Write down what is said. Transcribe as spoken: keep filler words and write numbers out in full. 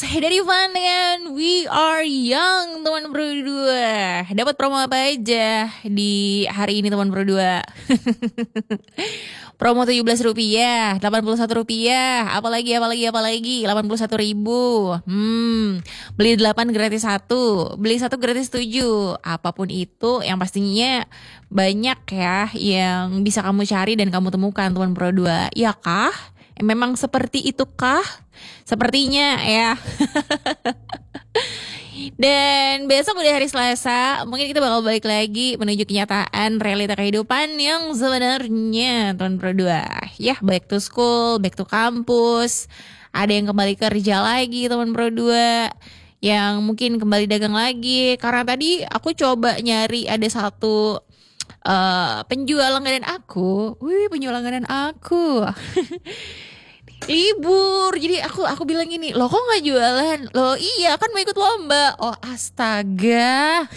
Saya dari Van dengan We Are Young, teman berdua. Dapat promo apa aja di hari ini, teman berdua? Promo tujuh belas rupiah, delapan puluh satu rupiah, apalagi, apalagi, apalagi, delapan puluh satu ribu. Hmm, beli delapan gratis satu, beli satu gratis tujuh. Apapun itu, yang pastinya banyak ya yang bisa kamu cari dan kamu temukan, teman berdua. Ya kah? Memang seperti itu kah? Sepertinya ya. Dan besok udah hari Selasa, mungkin kita bakal balik lagi menuju kenyataan realita kehidupan yang sebenarnya, teman berdua. Ya, back to school, back to kampus. Ada yang kembali kerja lagi, teman berdua. Yang mungkin kembali dagang lagi. Karena tadi aku coba nyari ada satu uh, penjual langganan aku. Wih, penjual langganan aku. Libur, jadi aku aku bilang gini, lo kok nggak jualan? Lo iya kan mau ikut lomba. Oh astaga.